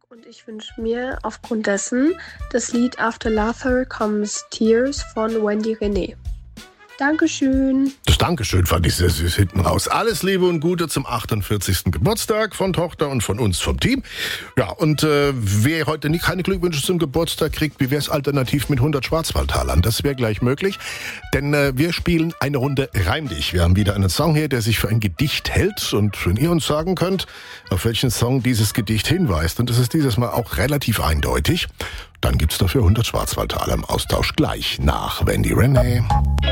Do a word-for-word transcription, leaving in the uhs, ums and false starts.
Und ich wünsche mir aufgrund dessen das Lied After Laughter Comes Tears von Wendy Renee. Dankeschön. Das Dankeschön fand ich sehr süß hinten raus. Alles Liebe und Gute zum achtundvierzigsten Geburtstag von Tochter und von uns vom Team. Ja, und äh, wer heute nicht keine Glückwünsche zum Geburtstag kriegt, wie wäre es alternativ mit hundert Schwarzwaldtalern? Das wäre gleich möglich, denn äh, wir spielen eine Runde Reim dich. Wir haben wieder einen Song hier, der sich für ein Gedicht hält. Und wenn ihr uns sagen könnt, auf welchen Song dieses Gedicht hinweist, und das ist dieses Mal auch relativ eindeutig, dann gibt's dafür hundert Schwarzwaldtaler im Austausch gleich nach Wendy Renee.